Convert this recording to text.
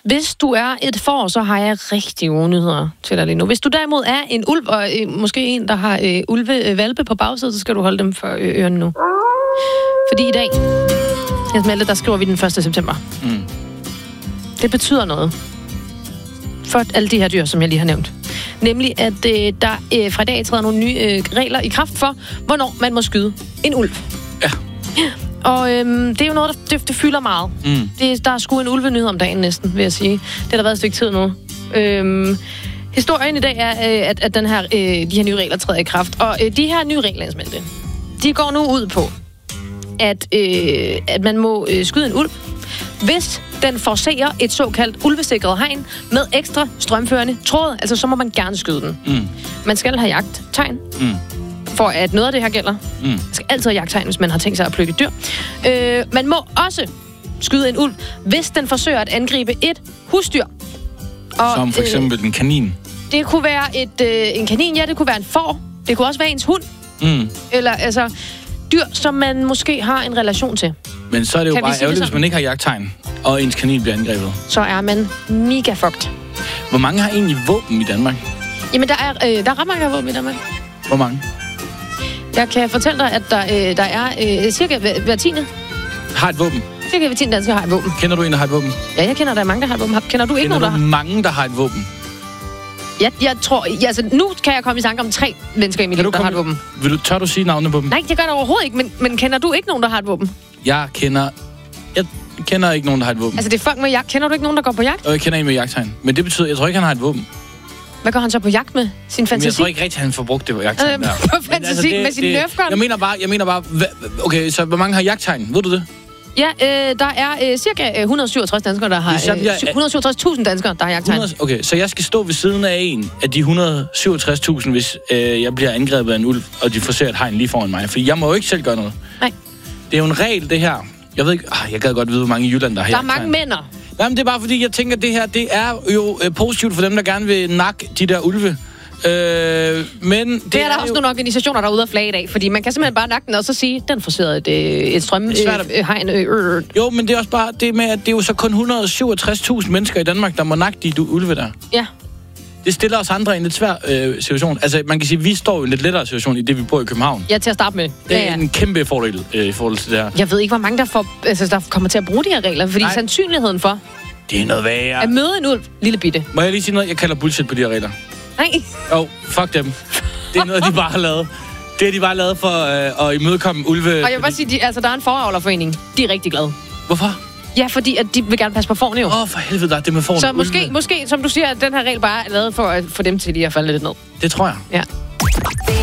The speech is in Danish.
Hvis du er et får, så har jeg rigtig gode nyheder til dig lige nu. Hvis du derimod er en ulv, og måske en, der har ulvevalpe på bagsædet, så skal du holde dem for ørerne nu. Fordi i dag, der skriver vi den 1. september. Det betyder noget for alle de her dyr, som jeg lige har nævnt. Nemlig, at der fra i dag træder nogle nye regler i kraft for, hvornår man må skyde en ulv. Ja. Og det er jo noget, det fylder meget. Der er sgu en ulvenyhed om dagen næsten, vil jeg sige. Det har der været et stykke tid nu. Historien i dag er, at de her nye regler træder i kraft. Og de her nye regler, de går nu ud på, at man må skyde en ulv, hvis den forcerer et såkaldt ulvesikret hegn med ekstra strømførende tråd. Altså, så må man gerne skyde den. Man skal have jagttegn, for at noget af det her gælder. Man skal altid have jagttegn, hvis man har tænkt sig at plukke dyr. Man må også skyde en ulv, hvis den forsøger at angribe et husdyr. Og, som for eksempel en kanin. Det kunne være en kanin, ja, det kunne være en får. Det kunne også være ens hund. Eller altså dyr, som man måske har en relation til. Men så er det jo bare ærgerligt, hvis man ikke har jagttegn, og ens kanin bliver angrebet. Så er man mega fucked. Hvor mange har egentlig våben i Danmark? Jamen, der er ret mange våben i Danmark. Hvor mange? Jeg kan fortælle dig, at der er cirka hver 10. Har et våben? Cirka hver 10 danskere har et våben. Kender du en, der har et våben? Ja, jeg kender, der er mange, der har et våben. Kender du ikke nogen, der har? Mange, der har et våben? Jeg tror... Altså, nu kan jeg komme i tanke om 3 mennesker i mit liv, der har et våben. Tør du sige navnet på dem? Nej, det gør det overhovedet ikke, men kender du ikke nogen, der har et våben? Jeg kender ikke nogen, der har et våben. Altså, det er folk med jagt. Kender du ikke nogen, der går på jagt? Og jeg kender en med jagttegn. Men det betyder, jeg tror ikke, han har et våben. Hvad går han så på jagt med? Sin fantasi? Men jeg tror ikke rigtig, han får brugt det på jagttegn. På fantasi med sin nerfgun? Jeg mener bare... Okay, så hvor mange har jagttegn? Ved du det? Ja, der er cirka 167 danskere, der har... 167.000 danskere, der har jagttegn. Okay, så jeg skal stå ved siden af en af de 167.000, hvis jeg bliver angrebet af en ulv, og de forsøger et hegn lige foran mig. For jeg må jo ikke selv gøre noget. Nej. Det er jo en regel, det her. Jeg ved ikke... Jeg gad godt vide, hvor mange i Jylland, der har jagttegn. Der er mange mænder. Nej, men det er bare fordi, jeg tænker, det her, det er jo positivt for dem, der gerne vil nakke de der ulve. Men det er der også nogle organisationer, der er ude at flage i dag, fordi man kan simpelthen bare nakke den og så sige, den forserede et strømhegn. Jo, men det er også bare det med, at det er jo så kun 167.000 mennesker i Danmark, der må nakke de ulve der. Ja. Det stiller os andre i en lidt svær situation. Altså, man kan sige, at vi står i en lidt lettere situation i det, vi bor i København. Ja, til at starte med. Det er en kæmpe fordel i forhold til det her. Jeg ved ikke, hvor mange der kommer til at bruge de her regler, fordi sandsynligheden for... Det er noget værre. At møde en ulv, lille bitte. Må jeg lige sige noget? Jeg kalder bullshit på de her regler. Nej. Fuck dem. Det er noget, de bare har lavet. Det har de bare lavet for at imødekomme ulve... Og jeg vil bare sige, der er en fåreavlerforening. De er rigtig glade. Hvorfor? Ja, fordi at de vil gerne passe på fårene jo. For helvede, det med fårene. Så måske, som du siger, at den her regel bare er lavet for at få dem til lige at falde lidt ned. Det tror jeg. Ja.